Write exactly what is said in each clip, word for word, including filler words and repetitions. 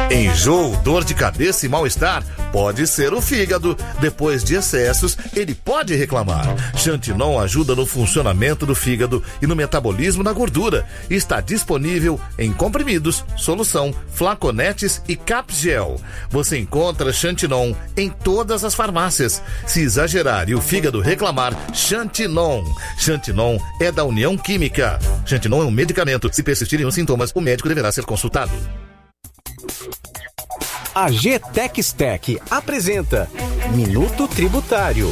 Enjoo, dor de cabeça e mal-estar pode ser o fígado. Depois de excessos, ele pode reclamar. Xantinon ajuda no funcionamento do fígado e no metabolismo da gordura. Está disponível em comprimidos, solução, flaconetes e capgel. Você encontra Xantinon em todas as farmácias. Se exagerar e o fígado reclamar, Xantinon. Xantinon é da União Química. Xantinon é um medicamento. Se persistirem os sintomas, o médico deverá ser consultado. A G Textec apresenta Minuto Tributário.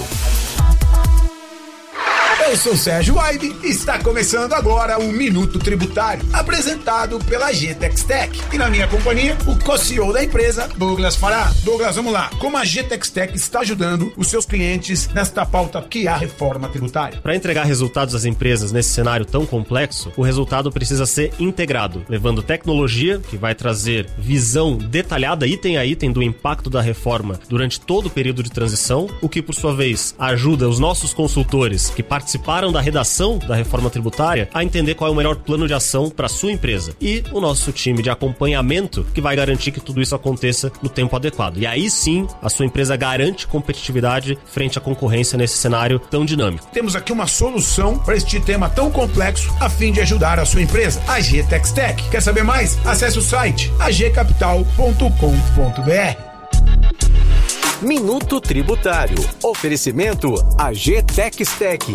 Eu sou Sérgio Aibe e está começando agora o Minuto Tributário, apresentado pela G Textec. E na minha companhia, o co-C E O da empresa, Douglas Fará. Douglas, vamos lá. Como a G Textec está ajudando os seus clientes nesta pauta que é a reforma tributária? Para entregar resultados às empresas nesse cenário tão complexo, o resultado precisa ser integrado, levando tecnologia, que vai trazer visão detalhada item a item do impacto da reforma durante todo o período de transição, o que, por sua vez, ajuda os nossos consultores que participaram da redação da reforma tributária a entender qual é o melhor plano de ação para sua empresa. E o nosso time de acompanhamento que vai garantir que tudo isso aconteça no tempo adequado. E aí sim, a sua empresa garante competitividade frente à concorrência nesse cenário tão dinâmico. Temos aqui uma solução para este tema tão complexo a fim de ajudar a sua empresa. A G Textec. Quer saber mais? Acesse o site a g capital ponto com ponto b r. Minuto Tributário. Oferecimento A G Textec.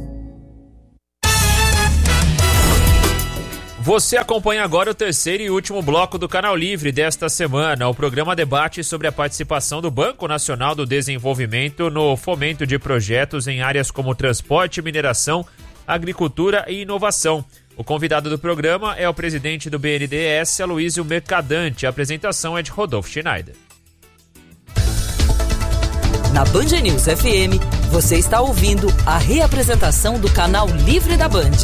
Você acompanha agora o terceiro e último bloco do Canal Livre desta semana. O programa debate sobre a participação do Banco Nacional do Desenvolvimento no fomento de projetos em áreas como transporte, mineração, agricultura e inovação. O convidado do programa é o presidente do B N D E S, Aloysio Mercadante. A apresentação é de Rodolfo Schneider. Na Band News F M, você está ouvindo a reapresentação do Canal Livre da Band.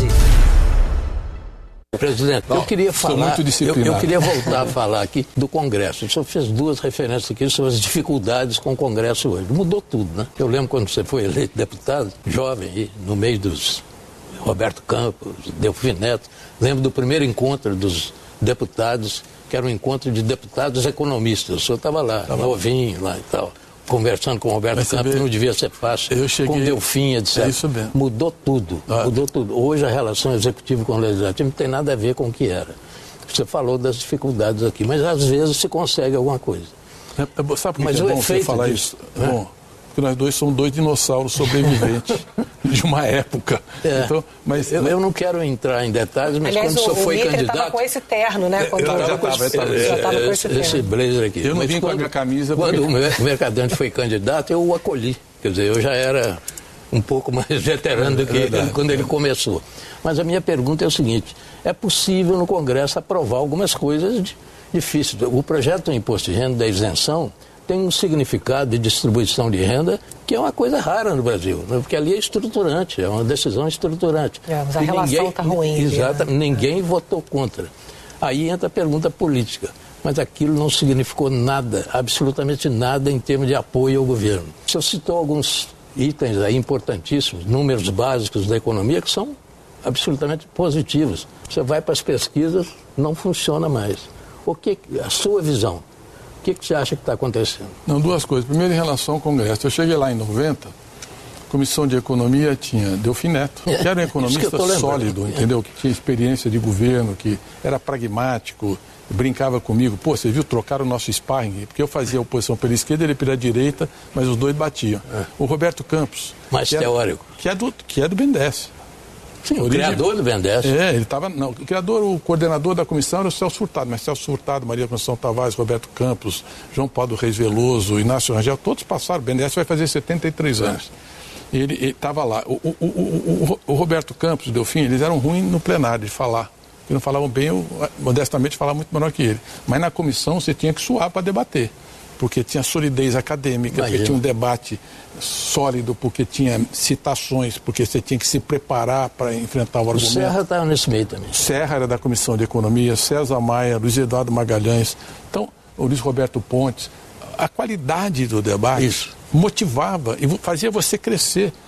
Presidente, eu queria falar, eu, eu queria voltar a falar aqui do Congresso. O senhor fez duas referências aqui sobre as dificuldades com o Congresso hoje. Mudou tudo, né? Eu lembro quando você foi eleito deputado, jovem, aí, no meio dos Roberto Campos, Delfim Neto. Lembro do primeiro encontro dos deputados, que era um encontro de deputados economistas. O senhor estava lá, tá novinho lá e tal. Conversando com o Roberto Campos, não devia ser fácil. Eu cheguei, com Delfim, etcétera. É isso mesmo. Mudou tudo, ah. mudou tudo. Hoje a relação executiva com o legislativo não tem nada a ver com o que era. Você falou das dificuldades aqui, mas às vezes se consegue alguma coisa. É, é, sabe por que é bom você falar disso? isso? É bom, porque nós dois somos dois dinossauros sobreviventes de uma época. É. Então, mas, eu, eu não quero entrar em detalhes, mas Aliás, quando o senhor foi Mitre candidato... estava com esse terno, né? Quando eu já estava com, com esse, esse blazer aqui. Eu não mas vim quando, com a minha camisa... Quando porque... o Mercadante foi candidato, eu o acolhi. Quer dizer, eu já era um pouco mais veterano do que é ele, quando ele começou. Mas a minha pergunta é o seguinte, é possível no Congresso aprovar algumas coisas de, difíceis. O projeto do imposto de renda da isenção tem um significado de distribuição de renda que é uma coisa rara no Brasil, né? Porque ali é estruturante, é uma decisão estruturante. É, mas a e relação está ruim. Exatamente, né? Ninguém votou contra. Aí entra a pergunta política, mas aquilo não significou nada, absolutamente nada em termos de apoio ao governo. O senhor citou alguns itens aí importantíssimos, números básicos da economia que são absolutamente positivos. Você vai para as pesquisas, não funciona mais. O que, a sua visão? O que, que você acha que está acontecendo? Não, duas coisas. Primeiro, em relação ao Congresso. Eu cheguei lá em noventa, a Comissão de Economia tinha Delfim Neto, que era um economista sólido, entendeu? Que tinha experiência de governo, que era pragmático, brincava comigo. Pô, você viu, trocaram o nosso sparring, porque eu fazia oposição pela esquerda, ele pela direita, mas os dois batiam. É. O Roberto Campos... Mais que teórico. É, que, é do, que é do B N D E S. Sim, o Origem... criador do B N D E S. É, ele estava... Não, o criador, o coordenador da comissão era o Celso Furtado, mas Celso Furtado, Maria Conceição Tavares, Roberto Campos, João Paulo Reis Veloso, Inácio Rangel, todos passaram. O B N D E S vai fazer setenta e três anos. É. Ele estava lá. O, o, o, o, o Roberto Campos e o Delfim, eles eram ruins no plenário de falar. Eles não falavam bem, eu, modestamente, falava muito menor que ele. Mas na comissão você tinha que suar para debater. Porque tinha solidez acadêmica, Imagina. porque tinha um debate sólido, porque tinha citações, porque você tinha que se preparar para enfrentar o argumento. O Serra estava nesse meio também. Serra era da Comissão de Economia, César Maia, Luiz Eduardo Magalhães, então, o Luiz Roberto Pontes. A qualidade do debate Isso. motivava e fazia você crescer.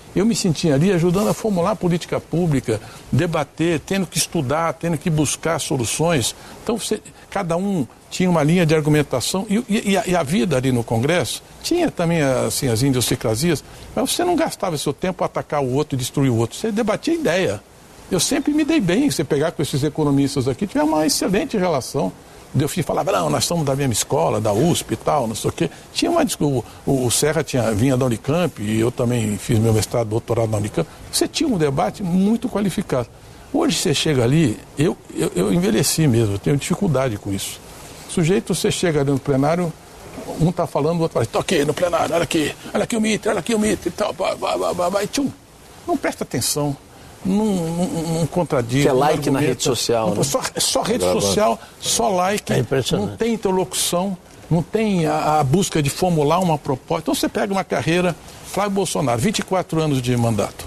Eu me sentia ali ajudando a formular a política pública, debater, tendo que estudar, tendo que buscar soluções. Então, você, cada um tinha uma linha de argumentação e, e, e, a, e a vida ali no Congresso tinha também assim, as idiosincrasias, mas você não gastava seu tempo a atacar o outro e destruir o outro. Você debatia ideia. Eu sempre me dei bem. Você pegar com esses economistas aqui, tive uma excelente relação. Eu falava, não, nós somos da mesma escola, da U S P e tal, não sei o quê. Tinha uma, o, o Serra tinha, vinha da Unicamp e eu também fiz meu mestrado, doutorado na Unicamp. Você tinha um debate muito qualificado. Hoje você chega ali, eu, eu, eu envelheci mesmo, eu tenho dificuldade com isso. Sujeito, você chega ali no plenário, um está falando, o outro fala, estou aqui no plenário, olha aqui, olha aqui o Mitre, olha aqui o Mitre e tal, vai, vai, vai, vai, tchum. Não presta atenção. Não, não, não contradiz. Que é like na rede social. Não, né? só, só rede social, só like. É não tem interlocução, não tem a, a busca de formular uma proposta. Então você pega uma carreira, Flávio Bolsonaro, vinte e quatro anos de mandato.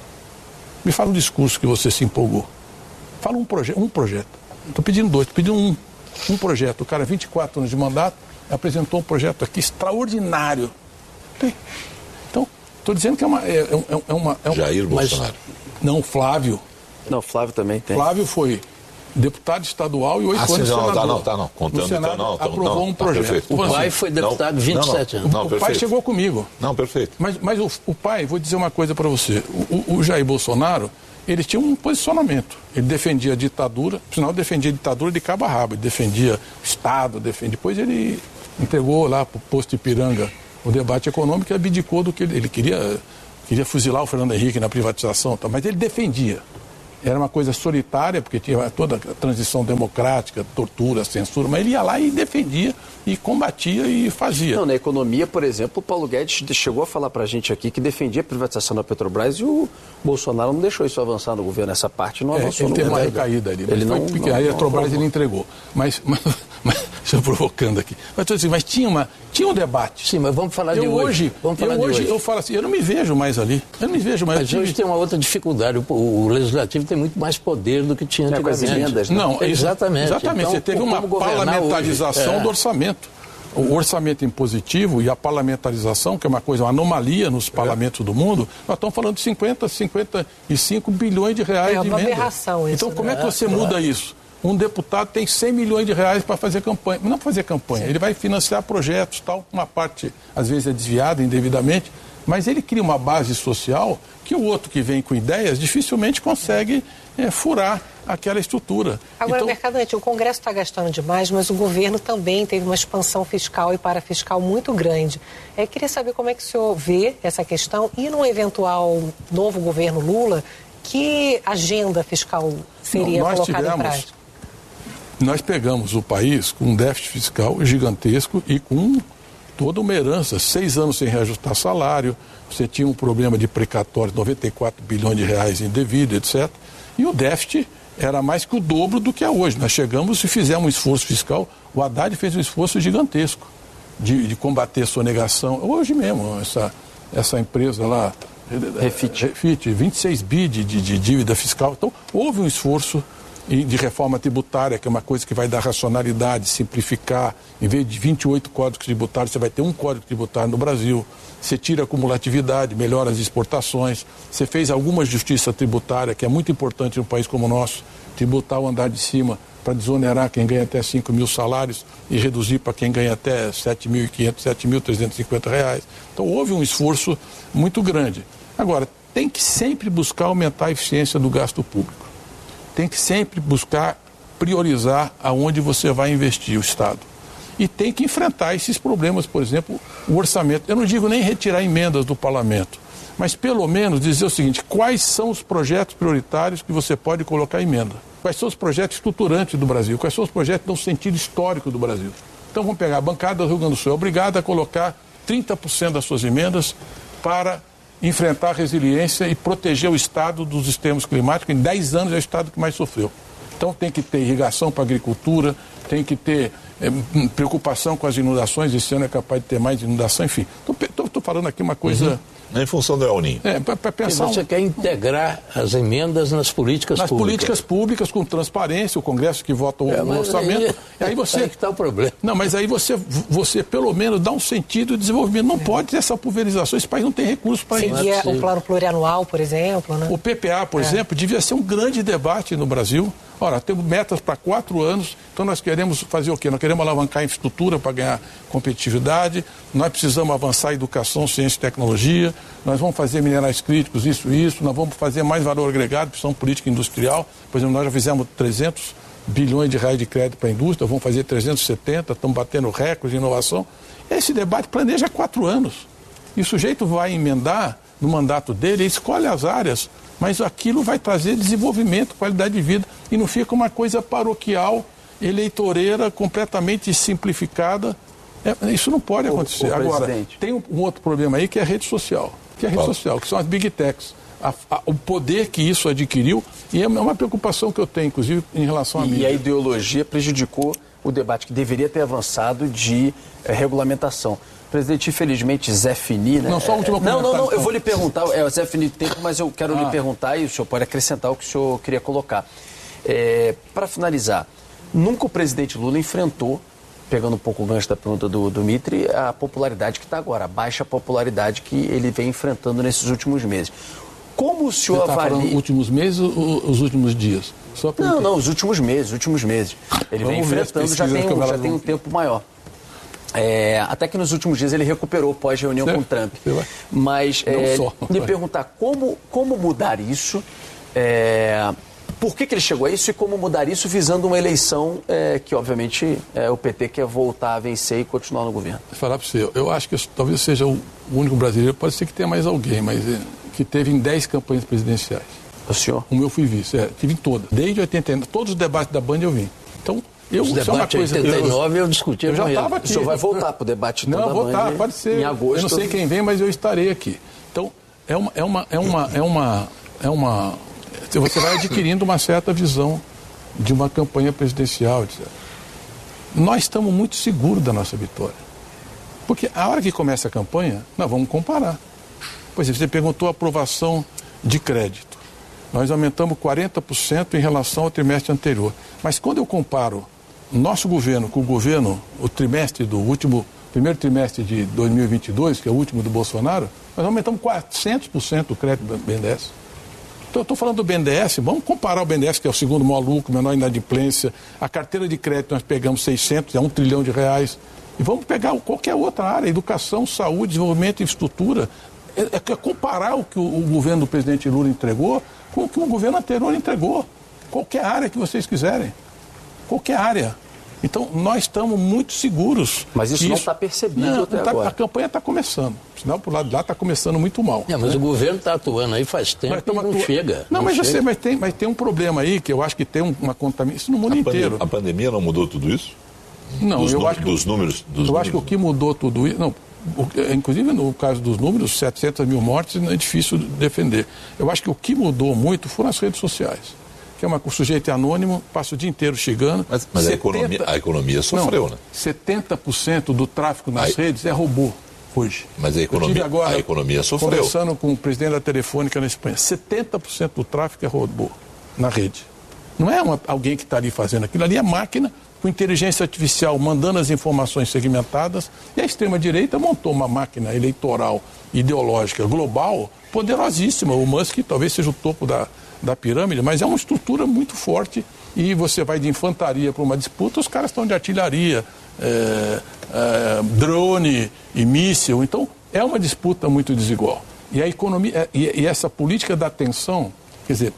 Me fala um discurso que você se empolgou. Fala um, proje um projeto. Estou pedindo dois, estou pedindo um. Um projeto. O cara, vinte e quatro anos de mandato, apresentou um projeto aqui extraordinário. Tem. Então, estou dizendo que é uma. É, é, é uma é um, Jair Bolsonaro. Mas, não, Flávio. Não, Flávio também tem. Flávio foi deputado estadual e oito ah, anos não, senador. Tá, não, tá, não. Contando, no Senado, então, não, aprovou não, um tá, projeto. Perfeito. O pai foi deputado não, vinte e sete não, anos. Não, o perfeito. pai chegou comigo. Não, perfeito. Mas, mas o, o pai, vou dizer uma coisa para você. O, o, o Jair Bolsonaro, ele tinha um posicionamento. Ele defendia a ditadura, por sinal, defendia a ditadura de cabo a rabo. Ele defendia o Estado, defendia. Depois ele entregou lá para o posto Ipiranga o debate econômico e abdicou do que ele, ele queria. Queria fuzilar o Fernando Henrique na privatização, tá? Mas ele defendia. Era uma coisa solitária, porque tinha toda a transição democrática, tortura, censura, mas ele ia lá e defendia, e combatia e fazia. Não, na economia, por exemplo, o Paulo Guedes chegou a falar pra gente aqui que defendia a privatização da Petrobras e o Bolsonaro não deixou isso avançar no governo. Essa parte não avançou é, ele no teve governo. uma recaída ali. Ele não, foi, não, aí a não, Petrobras não, ele entregou. Mas, mas, mas estou provocando aqui. Mas, assim, mas tinha, uma, tinha um debate. Sim, mas vamos falar eu de hoje. hoje Vamos falar eu de hoje, hoje. Eu falo assim, eu não me vejo mais ali. Eu não me vejo mais. Mas hoje tem uma outra dificuldade. O, o Legislativo tem muito mais poder do que tinha é, com as antigamente. emendas, né? Não, exatamente. Exatamente. Então, você teve uma parlamentarização hoje, é. do orçamento. O orçamento impositivo e a parlamentarização, que é uma coisa, uma anomalia nos parlamentos é. do mundo, nós estamos falando de cinquenta, cinquenta e cinco bilhões de reais é de uma emenda. aberração isso, então, como né? é que você é, muda claro. isso? Um deputado tem cem milhões de reais para fazer campanha. Não para fazer campanha, Sim. ele vai financiar projetos, tal. Uma parte, às vezes, é desviada indevidamente, mas ele cria uma base social que o outro que vem com ideias dificilmente consegue é, furar aquela estrutura. Agora, então, Mercadante, o Congresso está gastando demais, mas o governo também teve uma expansão fiscal e parafiscal muito grande. Eu queria saber como é que o senhor vê essa questão e num eventual novo governo Lula, que agenda fiscal seria Não, colocada tivemos, em prática? Nós pegamos o país com um déficit fiscal gigantesco e com toda uma herança, seis anos sem reajustar salário, você tinha um problema de precatório, noventa e quatro bilhões de reais indevido, etcétera. E o déficit era mais que o dobro do que é hoje. Nós chegamos e fizemos um esforço fiscal, o Haddad fez um esforço gigantesco de, de combater a sonegação. Hoje mesmo, essa, essa empresa lá, Refit, Refit vinte e seis bi de, de, de dívida fiscal. Então, houve um esforço de reforma tributária, que é uma coisa que vai dar racionalidade, simplificar. Em vez de vinte e oito códigos tributários, você vai ter um código tributário no Brasil. Você tira a acumulatividade, melhora as exportações. Você fez alguma justiça tributária, que é muito importante num país como o nosso, tributar o andar de cima para desonerar quem ganha até cinco mil salários e reduzir para quem ganha até sete mil e quinhentos, sete mil trezentos e cinquenta reais. Então, houve um esforço muito grande. Agora, tem que sempre buscar aumentar a eficiência do gasto público. Tem que sempre buscar priorizar aonde você vai investir o Estado. E tem que enfrentar esses problemas, por exemplo, o orçamento. Eu não digo nem retirar emendas do parlamento, mas pelo menos dizer o seguinte, quais são os projetos prioritários que você pode colocar emenda? Quais são os projetos estruturantes do Brasil? Quais são os projetos no sentido histórico do Brasil? Então vamos pegar a bancada do Rio Grande do Sul, é obrigada a colocar trinta por cento das suas emendas para enfrentar a resiliência e proteger o Estado dos extremos climáticos. Em dez anos é o Estado que mais sofreu. Então tem que ter irrigação para a agricultura, tem que ter é, preocupação com as inundações, esse ano é capaz de ter mais inundação, enfim. Estou falando aqui uma coisa, uhum. Em função do El Ninho. É, para pensar. E você um... quer integrar as emendas nas políticas nas públicas. Nas políticas públicas, com transparência, o Congresso que vota o, é, o orçamento. Aí, e aí você. Aí que está o problema. Não, mas aí você, você pelo menos dá um sentido de desenvolvimento. Não é. pode ter essa pulverização. Esse país não tem recursos para isso. Seguir o plano plurianual, por exemplo. Né? O P P A, por é. exemplo, devia ser um grande debate no Brasil. Ora, temos metas para quatro anos, então nós queremos fazer o quê? Nós queremos alavancar a infraestrutura para ganhar competitividade, nós precisamos avançar a educação, ciência e tecnologia, nós vamos fazer minerais críticos, isso e isso, nós vamos fazer mais valor agregado, precisamos política industrial. Por exemplo, nós já fizemos trezentos bilhões de reais de crédito para a indústria, vamos fazer trezentos e setenta, estamos batendo recordes de inovação. Esse debate planeja quatro anos. E o sujeito vai emendar no mandato dele, ele escolhe as áreas, mas aquilo vai trazer desenvolvimento, qualidade de vida, e não fica uma coisa paroquial, eleitoreira, completamente simplificada. É, isso não pode acontecer. O, o Agora, presidente. tem um, um outro problema aí que é a rede social, que é a rede Fala. social, que são as big techs. A, a, o poder que isso adquiriu, e é uma preocupação que eu tenho, inclusive, em relação a mim. E a ideologia prejudicou o debate que deveria ter avançado de é, regulamentação. Presidente, infelizmente, Zé Fini, né? Não, só a última Não, não, não, eu vou lhe perguntar, é o Zé Fini tempo, mas eu quero ah. lhe perguntar e o senhor pode acrescentar o que o senhor queria colocar. É, para finalizar, nunca o presidente Lula enfrentou, pegando um pouco o gancho da pergunta do, do Mitri, a popularidade que está agora, a baixa popularidade que ele vem enfrentando nesses últimos meses. Como o senhor Você tá avalia... falando os últimos meses ou os últimos dias? Só não, não, os últimos meses, os últimos meses. Ele Vamos vem enfrentando, já tem, um, já tem um tempo maior. É, até que nos últimos dias ele recuperou pós-reunião com o Trump. Mas é, lhe perguntar como, como mudar isso, é, por que, que ele chegou a isso e como mudar isso visando uma eleição é, que, obviamente, é, o P T quer voltar a vencer e continuar no governo. Vou falar para você, eu, eu acho que isso, talvez seja o único brasileiro, pode ser que tenha mais alguém, mas é, que teve em dez campanhas presidenciais. O senhor? O meu fui vice, é, tive em todas. Desde oitenta e nove, todos os debates da Band eu vim. Então, eu, Os debates de oitenta e nove eu, eu discuti eu já com estava ele. aqui. O senhor vai voltar para o debate Não, da voltar, Band pode ser. Em agosto. Eu não sei quem vem, mas eu estarei aqui. Então, é uma... É uma, é uma, é uma, é uma você vai adquirindo uma certa visão de uma campanha presidencial, etcétera. Nós estamos muito seguros da nossa vitória. Porque a hora que começa a campanha, nós vamos comparar. Por exemplo, você perguntou a aprovação de crédito. Nós aumentamos quarenta por cento em relação ao trimestre anterior. Mas quando eu comparo nosso governo com o governo, o trimestre do último, primeiro trimestre de dois mil e vinte e dois, que é o último do Bolsonaro, nós aumentamos quatrocentos por cento o crédito do B N D E S. Então eu estou falando do B N D E S, vamos comparar o B N D E S, que é o segundo maior lucro, menor inadimplência, a carteira de crédito nós pegamos seiscentos, é um trilhão de reais, e vamos pegar qualquer outra área, educação, saúde, desenvolvimento, infraestrutura, é, é comparar o que o, o governo do presidente Lula entregou com o que o governo anterior entregou. Qualquer área que vocês quiserem. Qualquer área. Então, nós estamos muito seguros. Mas isso, isso... não está percebido não, até tá, agora. A campanha está começando. O sinal por lado de lá está começando muito mal. É, mas né? o governo está atuando aí faz tempo mas, e não atu... chega. Não, não mas, chega. Você, mas, tem, mas tem um problema aí que eu acho que tem uma contaminação. Isso no mundo a inteiro. Pandemia, a pandemia não mudou tudo isso? Não, dos eu números, acho que... Dos números, dos eu números. acho que o que mudou tudo isso... Não, o, inclusive no caso dos números, setecentas mil mortes é difícil defender. Eu acho que o que mudou muito foram as redes sociais. Que é uma, o sujeito é anônimo, passa o dia inteiro chegando. Mas, mas setenta, a, economia, a economia sofreu, não, né? setenta por cento do tráfego nas a, redes é robô hoje. Mas a economia, agora, a economia sofreu. Conversando com o presidente da Telefônica na Espanha, setenta por cento do tráfego é robô na rede. Não é uma, alguém que está ali fazendo aquilo, ali é máquina com inteligência artificial mandando as informações segmentadas, e a extrema-direita montou uma máquina eleitoral ideológica global poderosíssima. O Musk talvez seja o topo da, da pirâmide, mas é uma estrutura muito forte, e você vai de infantaria para uma disputa, os caras estão de artilharia, é, é, drone e míssil, então é uma disputa muito desigual. E a economia, e, e essa política da atenção, quer dizer,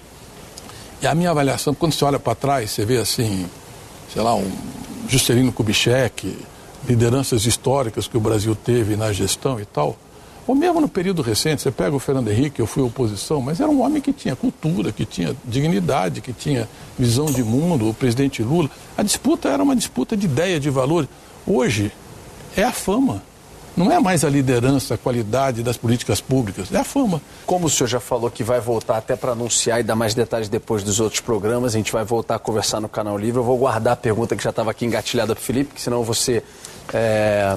e a minha avaliação, quando você olha para trás, você vê assim, sei lá, um Juscelino Kubitschek, lideranças históricas que o Brasil teve na gestão e tal, ou mesmo no período recente, você pega o Fernando Henrique, eu fui oposição, mas era um homem que tinha cultura, que tinha dignidade, que tinha visão de mundo, o presidente Lula. A disputa era uma disputa de ideia, de valor. Hoje é a fama. Não é mais a liderança, a qualidade das políticas públicas, é a fama. Como o senhor já falou que vai voltar até para anunciar e dar mais detalhes depois dos outros programas, a gente vai voltar a conversar no Canal Livre. Eu vou guardar a pergunta que já estava aqui engatilhada para o Felipe, que senão você é,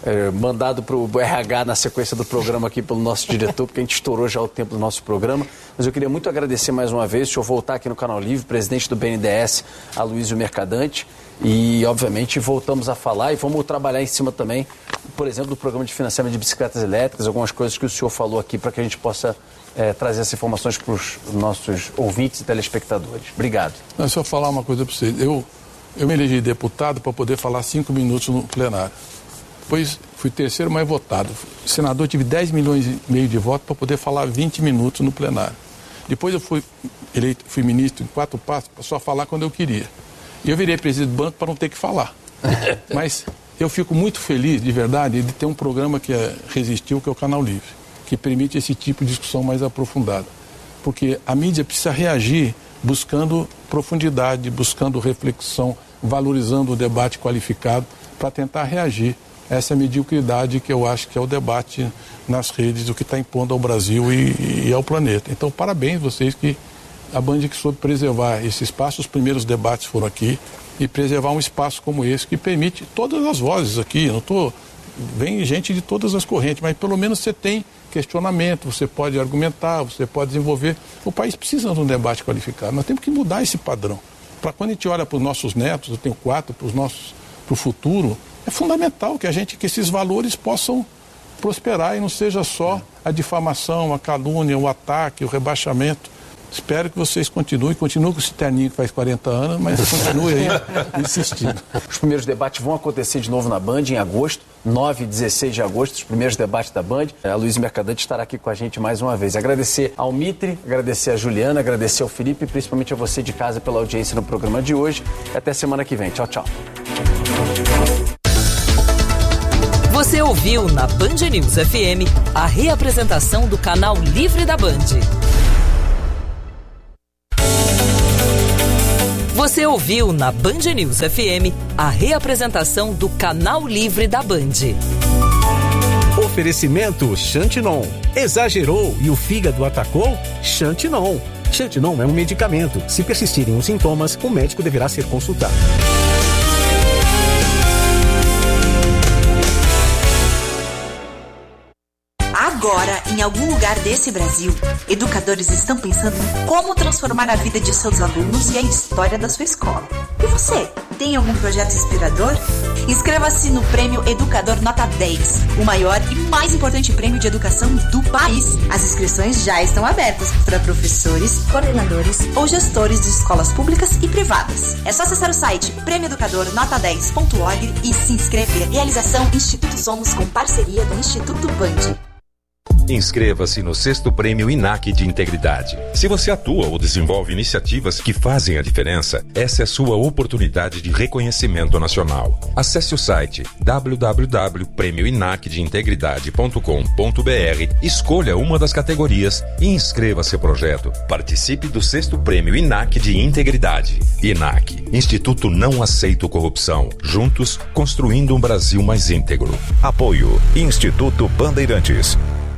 é, mandado para o R H na sequência do programa aqui pelo nosso diretor, porque a gente estourou já o tempo do nosso programa. Mas eu queria muito agradecer mais uma vez, deixa eu voltar aqui no Canal Livre, presidente do B N D E S, Aloysio Mercadante. E, obviamente, voltamos a falar e vamos trabalhar em cima também, por exemplo, do programa de financiamento de bicicletas elétricas, algumas coisas que o senhor falou aqui para que a gente possa é, trazer essas informações para os nossos ouvintes e telespectadores. Obrigado. Não, só falar uma coisa para vocês. Eu, eu me elegi deputado para poder falar cinco minutos no plenário. Depois fui terceiro mais votado. Senador, tive dez milhões e meio de votos para poder falar vinte minutos no plenário. Depois eu fui eleito, fui ministro em quatro passos para só falar quando eu queria. E eu virei presidente do banco para não ter que falar. Mas eu fico muito feliz, de verdade, de ter um programa que é, resistiu, que é o Canal Livre, que permite esse tipo de discussão mais aprofundada. Porque a mídia precisa reagir buscando profundidade, buscando reflexão, valorizando o debate qualificado para tentar reagir a essa mediocridade que eu acho que é o debate nas redes, o que está impondo ao Brasil e, e ao planeta. Então, parabéns vocês que a Band que soube preservar esse espaço, os primeiros debates foram aqui, e preservar um espaço como esse que permite todas as vozes aqui. Não tô, vem gente de todas as correntes, mas pelo menos você tem questionamento, você pode argumentar, você pode desenvolver. O país precisa de um debate qualificado. Nós temos que mudar esse padrão. Para quando a gente olha para os nossos netos, eu tenho quatro, para os nossos, para o futuro, é fundamental que a gente, que esses valores possam prosperar e não seja só a difamação, a calúnia, o ataque, o rebaixamento. Espero que vocês continuem, continuem com esse terninho que faz quarenta anos, mas continuem aí insistindo. Os primeiros debates vão acontecer de novo na Band em agosto, nove e dezesseis de agosto, os primeiros debates da Band. A Aloysio Mercadante estará aqui com a gente mais uma vez. Agradecer ao Mitre, agradecer a Juliana, agradecer ao Felipe e principalmente a você de casa pela audiência no programa de hoje. Até semana que vem. Tchau, tchau. Você ouviu na Band News F M a reapresentação do Canal Livre da Band. Você ouviu na Band News F M a reapresentação do Canal Livre da Band. Oferecimento Xantinon. Exagerou e o fígado atacou? Xantinon. Xantinon é um medicamento. Se persistirem os sintomas, o médico deverá ser consultado. Agora, em algum lugar desse Brasil, educadores estão pensando em como transformar a vida de seus alunos e a história da sua escola. E você, tem algum projeto inspirador? Inscreva-se no Prêmio Educador Nota dez, o maior e mais importante prêmio de educação do país. As inscrições já estão abertas para professores, coordenadores ou gestores de escolas públicas e privadas. É só acessar o site prêmio educador nota dez ponto org e se inscrever. Realização Instituto Somos com parceria do Instituto Band. Inscreva-se no sexto Prêmio I N A C de Integridade. Se você atua ou desenvolve iniciativas que fazem a diferença, essa é a sua oportunidade de reconhecimento nacional. Acesse o site w w w ponto prêmio inac de integridade ponto com ponto b r, escolha uma das categorias e inscreva seu projeto. Participe do sexto Prêmio I N A C de Integridade. I N A C, Instituto Não Aceito Corrupção. Juntos, construindo um Brasil mais íntegro. Apoio Instituto Bandeirantes.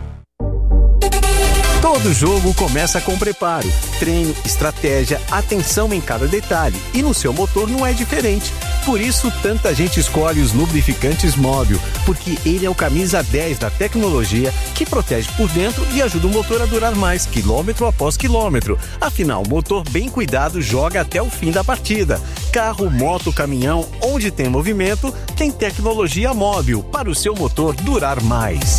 Todo jogo começa com preparo, treino, estratégia, atenção em cada detalhe. E no seu motor não é diferente. Por isso, tanta gente escolhe os lubrificantes Móbil, porque ele é o camisa dez da tecnologia que protege por dentro e ajuda o motor a durar mais, quilômetro após quilômetro. Afinal, o motor bem cuidado joga até o fim da partida. Carro, moto, caminhão, onde tem movimento, tem tecnologia Móbil para o seu motor durar mais.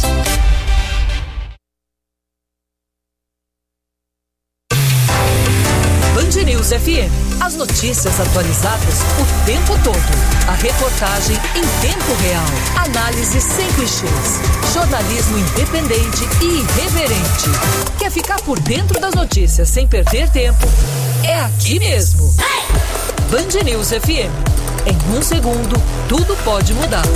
Band News F M. As notícias atualizadas o tempo todo. A reportagem em tempo real. Análise sem clichês. Jornalismo independente e irreverente. Quer ficar por dentro das notícias sem perder tempo? É aqui mesmo. Band News F M. Em um segundo, tudo pode mudar.